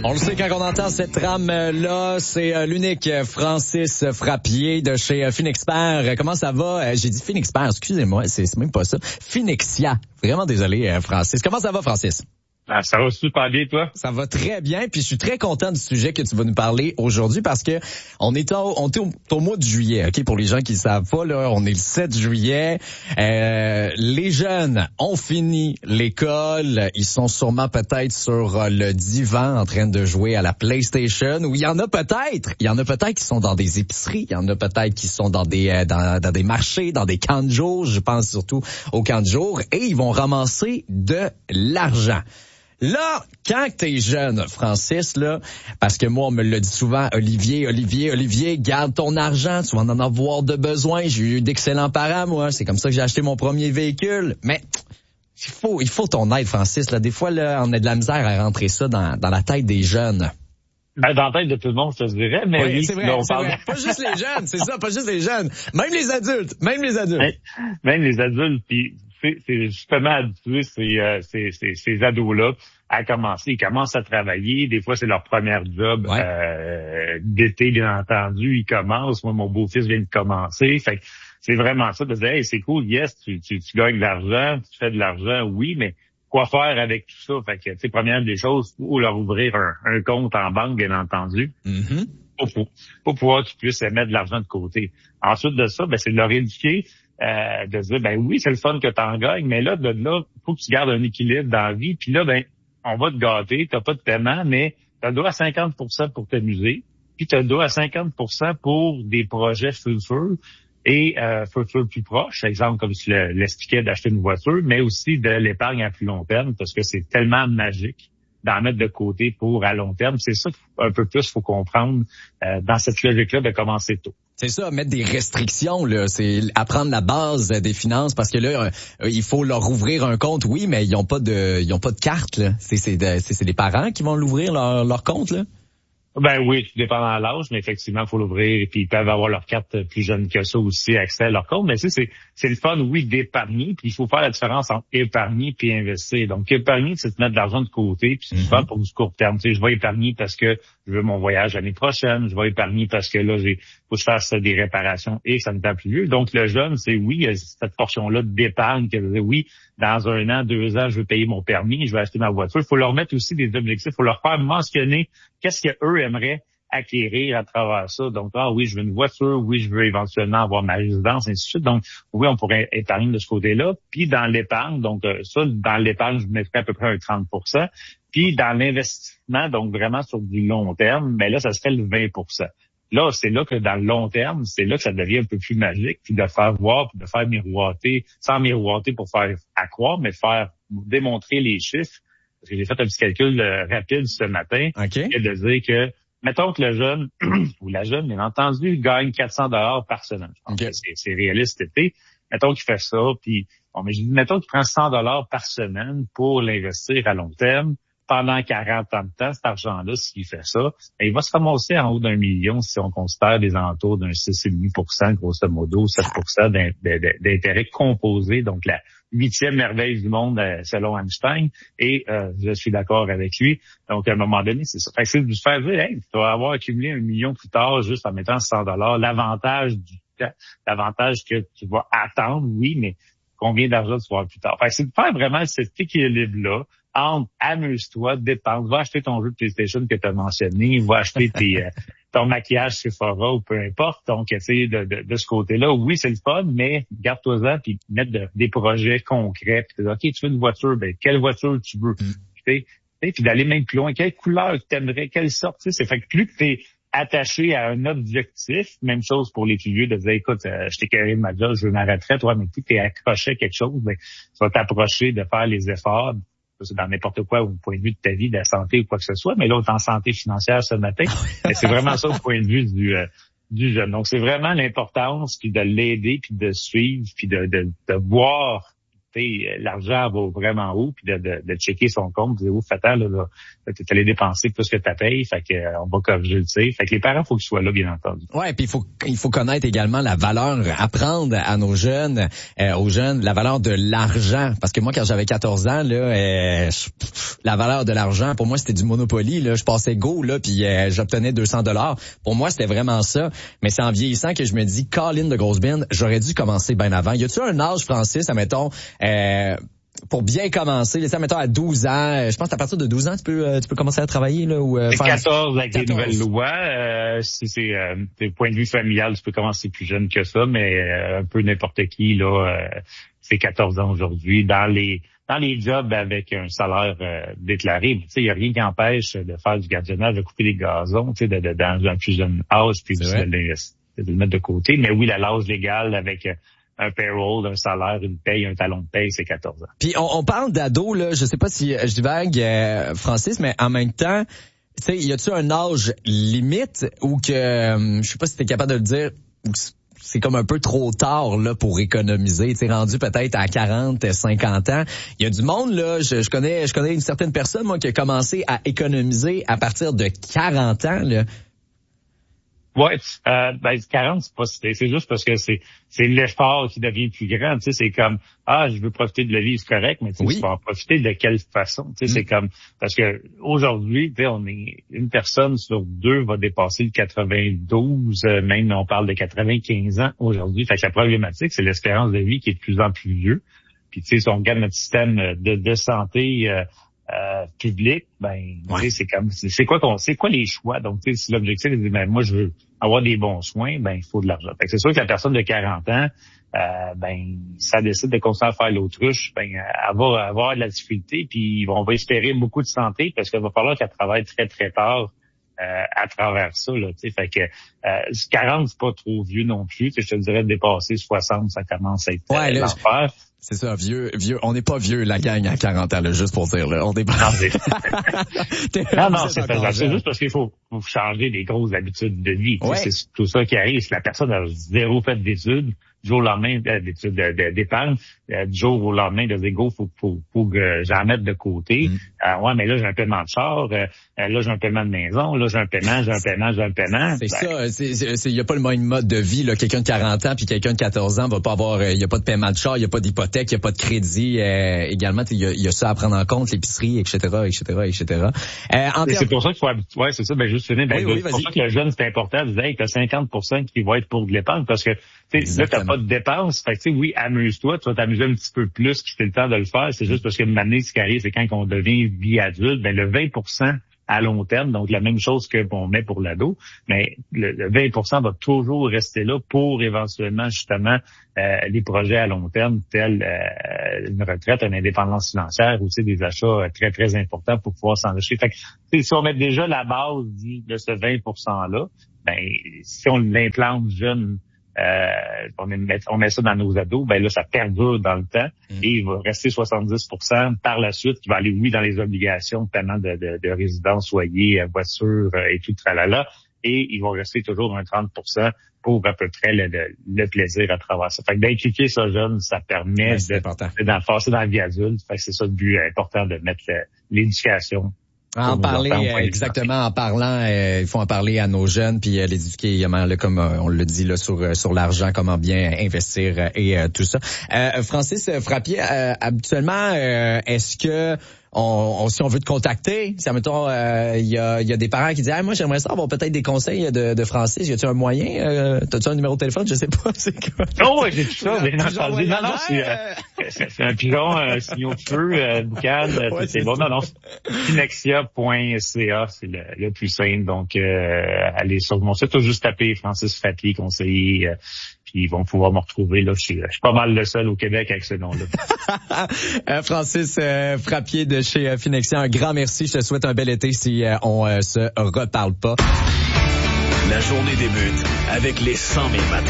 On le sait quand on entend cette trame-là, c'est l'unique Francis Frappier de chez Finexpert. Comment ça va? J'ai dit Finexpert, excusez-moi, c'est même pas ça. Finexia. Vraiment désolé, Francis. Comment ça va, Francis? Ah, ça va super bien, toi? Ça va très bien, puis je suis très content du sujet que tu vas nous parler aujourd'hui parce que on est au mois de juillet, ok? Pour les gens qui ne savent pas, là, on est le 7 juillet. Les jeunes ont fini l'école, ils sont sûrement peut-être sur le divan en train de jouer à la PlayStation, ou il y en a peut-être qui sont dans des épiceries, il y en a peut-être qui sont dans des marchés, dans des camps de jour, je pense surtout aux camps de jour, et ils vont ramasser de l'argent. Là, quand t'es jeune, Francis, là, parce que moi, on me l'a dit souvent, Olivier, garde ton argent, tu vas en avoir de besoin. J'ai eu d'excellents parents, moi. C'est comme ça que j'ai acheté mon premier véhicule. Mais il faut ton aide, Francis. Là, des fois, là, on a de la misère à rentrer ça dans la tête des jeunes. Ben, dans la tête de tout le monde, je te dirais, mais oui, c'est vrai, c'est vrai. Pas juste les jeunes, c'est ça, pas juste les jeunes. Même les adultes. Même les adultes, puis c'est justement habitué ces ados-là à commencer. Ils commencent à travailler. Des fois, c'est leur premier job d'été, bien entendu. Ils commencent. Moi, mon beau-fils vient de commencer. Fait que c'est vraiment ça de dire, hey, c'est cool, yes, tu gagnes de l'argent, tu fais de l'argent, oui, mais quoi faire avec tout ça? Fait que, tu sais, première des choses, faut leur ouvrir un compte en banque, bien entendu. Mm-hmm. Pour pouvoir qu'ils puissent mettre de l'argent de côté. Ensuite de ça, ben, c'est de leur éduquer, de dire, ben oui, c'est le fun que t'en gagnes, mais là, faut que tu gardes un équilibre dans la vie. Puis là, ben, on va te gâter, t'as pas de paiement, mais t'as le droit à 50% pour t'amuser, puis t'as le droit à 50% pour des projets futurs et futurs plus proches. Exemple, comme tu l'expliquais, d'acheter une voiture, mais aussi de l'épargne à plus long terme, parce que c'est tellement magique d'en mettre de côté pour à long terme. C'est ça un peu plus faut comprendre dans cette logique-là de commencer tôt. C'est ça, mettre des restrictions, là, c'est apprendre la base des finances, parce que là, il faut leur ouvrir un compte, oui, mais ils ont pas de carte, là. C'est les parents qui vont l'ouvrir leur compte, là. Ben oui, tout dépend de l'âge, mais effectivement, il faut l'ouvrir. Puis ils peuvent avoir leur carte plus jeune que ça aussi, accès à leur compte. Mais tu sais, c'est le fun, oui, d'épargner. Puis il faut faire la différence entre épargner puis investir. Donc, épargner, c'est de mettre de l'argent de côté. Puis c'est souvent pour du court terme. Tu sais, je vais épargner parce que je veux mon voyage l'année prochaine. Je vais épargner parce que là, faut que je fasse des réparations et ça me tend plus vieux. Donc, le jeune, c'est oui, cette portion-là d'épargne que oui, dans 1 an, 2 ans, je veux payer mon permis, je vais acheter ma voiture. Il faut leur mettre aussi des objectifs. Il faut leur faire mentionner qu'est-ce qu'eux aimeraient acquérir à travers ça. Donc, oui, je veux une voiture, oui, je veux éventuellement avoir ma résidence, ainsi de suite. Donc, oui, on pourrait épargner de ce côté-là. Puis, dans l'épargne, donc ça, dans l'épargne, je mettrais à peu près un 30%. Puis, dans l'investissement, donc vraiment sur du long terme, mais là, ça serait le 20%. Là, c'est là que dans le long terme, c'est là que ça devient un peu plus magique, puis de faire voir, puis de faire miroiter, sans miroiter pour faire accroire, mais faire démontrer les chiffres. Parce que j'ai fait un petit calcul rapide ce matin, okay. Et de dire que, mettons que le jeune, ou la jeune, bien entendu, gagne 400 $ par semaine. Je pense que c'est réaliste cet été. Mettons qu'il fait ça, puis mais je dis, mettons qu'il prend 100 $ par semaine pour l'investir à long terme. Pendant 40 ans de temps, cet argent-là, s'il fait ça, il va se ramasser en haut d'1 million si on considère des alentours d'un 6,5%, grosso modo, 7% d'intérêt composé, donc la 8e merveille du monde selon Einstein, et je suis d'accord avec lui. Donc, à un moment donné, c'est ça. Fait que c'est de lui faire dire, hey, tu vas avoir accumulé 1 million plus tard juste en mettant 100 $. L'avantage du temps, l'avantage que tu vas attendre, oui, mais combien d'argent tu vas avoir plus tard. Fait que c'est de faire vraiment cet équilibre-là entre amuse-toi, dépense, va acheter ton jeu de PlayStation que tu as mentionné, va acheter ton maquillage Sephora ou peu importe. Donc, essayer de ce côté-là, oui, c'est le fun, mais garde-toi-en puis mettre des projets concrets. Puis OK, tu veux une voiture, ben quelle voiture tu veux? Puis d'aller même plus loin, quelle couleur tu aimerais, quelle sorte, tu sais, c'est fait que plus que tu es attaché à un objectif, même chose pour les plus vieux, de dire, écoute, je t'ai carré de ma job, je veux ma retraite, toi, mais plus que tu es accroché à quelque chose, ben, tu vas t'approcher de faire les efforts. C'est dans n'importe quoi au point de vue de ta vie, de la santé ou quoi que ce soit, mais là, on est en santé financière ce matin. Mais c'est vraiment ça au point de vue du jeune. Donc, c'est vraiment l'importance puis de l'aider, puis de suivre, puis de voir l'argent va vraiment haut, puis de checker son compte, de dire, ouf, attends, là, t'es allé dépenser plus que ta paye, fait que on va corriger le tir. Fait que les parents, faut qu'ils soient là, bien entendu. Ouais, puis il faut connaître également la valeur, apprendre à nos jeunes, aux jeunes, la valeur de l'argent. Parce que moi, quand j'avais 14 ans, là, la valeur de l'argent, pour moi, c'était du Monopoly, là. Je passais go, là, puis j'obtenais $200. Pour moi, c'était vraiment ça. Mais c'est en vieillissant que je me dis, Colin de grosse bine, j'aurais dû commencer bien avant. Y a-tu un âge, Francis, admettons, pour bien commencer, admettons à 12 ans, je pense qu'à partir de 12 ans, tu peux commencer à travailler, là, ou faire 14 avec 14. Les nouvelles lois. Si c'est point de vue familial, tu peux commencer plus jeune que ça, mais un peu n'importe qui, là, c'est 14 ans aujourd'hui. Dans les jobs avec un salaire déclaré, tu sais, il y a rien qui empêche de faire du gardiennage, de couper les gazons, tu sais, dans un plus jeune âge, puis de le mettre de côté. Mais oui, l'âge légal avec un payroll, un salaire, une paye, un talon de paye, c'est 14 ans. Puis on parle d'ados, là, je sais pas si je divague, Francis, mais en même temps, tu sais, y a-tu un âge limite ou que, je sais pas si t'es capable de le dire, ou c'est comme un peu trop tard là pour économiser, tu sais, rendu peut-être à 40, 50 ans. Il y a du monde là, je connais une certaine personne moi qui a commencé à économiser à partir de 40 ans là. Ouais, 40, c'est pas c'est juste parce que c'est l'effort qui devient plus grand, tu sais, c'est comme je veux profiter de la vie, c'est correct, mais tu vas en profiter de quelle façon, tu sais, c'est comme parce que aujourd'hui, tu sais, on est une personne sur deux va dépasser le 92, même on parle de 95 ans aujourd'hui. Fait que la problématique, c'est l'espérance de vie qui est de plus en plus vieux. Puis tu sais, si on regarde notre système de santé public, c'est quoi les choix? Donc, tu sais, si l'objectif est de dire, moi, je veux avoir des bons soins, il faut de l'argent. Fait que c'est sûr que la personne de 40 ans, ça décide de continuer à faire l'autruche, elle va avoir de la difficulté, puis on va espérer beaucoup de santé parce qu'il va falloir qu'elle travaille très, très tard à travers ça, là, tu sais. Fait que 40, c'est pas trop vieux non plus. Je te dirais de dépasser 60, ça commence à être l'enfer. C'est ça, vieux. On n'est pas vieux, la gang, à 40 ans, là, juste pour dire, là. On n'est pas... Non, c'est juste parce qu'il faut changer les grosses habitudes de vie. Ouais. C'est tout ça qui arrive. Si la personne a zéro fait d'études, du jour au lendemain, d'études d'épargne, du jour au lendemain, de dire, faut que j'en mette de côté. Mais là, j'ai un paiement de char, là, j'ai un paiement de maison, là, j'ai un paiement. C'est ça, il y a pas le même mode de vie, là. Quelqu'un de 40 ans puis quelqu'un de 14 ans va pas avoir, il y a pas de paiement de char, il y a pas d'hypothèque, il y a pas de crédit, également, il y a ça à prendre en compte, l'épicerie, etc. C'est pour ça qu'il faut habituer, c'est ça, juste finir, c'est pour ça que le jeune, c'est important de dire, hey, t'as 50% qui va être pour de l'épargne, parce que, là, t'as pas de dépenses. Fait que, oui, amuse-toi, tu vas t'amuser un petit peu plus qu'il fait le temps de le faire. C'est juste parce que maintenant, ce qui arrive, c'est quand on devient vie adulte, le 20% à long terme, donc la même chose que on met pour l'ado, mais le 20% va toujours rester là pour éventuellement, justement, les projets à long terme, tels une retraite, une indépendance financière ou, des achats très, très importants pour pouvoir s'enrichir. Fait que, si on met déjà la base de ce 20%-là, si on l'implante jeune, on met ça dans nos ados, là, ça perdure dans le temps et il va rester 70% par la suite qui va aller, oui, dans les obligations de paiement de résidence, loyer, voiture et tout tralala. Et ils vont rester toujours un 30% pour à peu près le plaisir à travers ça. Fait que d'impliquer ça jeune, ça permet de passer dans la vie adulte. Fait que c'est ça le but important de mettre l'éducation. En parlant, il faut en parler à nos jeunes puis les éduquer également, là, comme on le dit là sur l'argent, comment bien investir et tout ça. Francis Frappier, habituellement, est-ce que si on veut te contacter, si admettons il y a des parents qui disent moi j'aimerais ça avoir peut-être des conseils de Francis, y a-tu un moyen, t'as-tu un numéro de téléphone, je sais pas, c'est quoi? Oh, j'ai tout ça, bien entendu. Non, c'est un pigeon, un signaux de feu, boucan, c'est bon. Non, finexia.ca, c'est le plus simple. Donc allez sur mon site, juste taper Francis Frappier, conseiller, puis ils vont pouvoir me retrouver là. Je suis pas mal le seul au Québec avec ce nom-là. Francis Frappier de chez Finexia, un grand merci. Je te souhaite un bel été si on se reparle pas. La journée débute avec les 100 000 matins.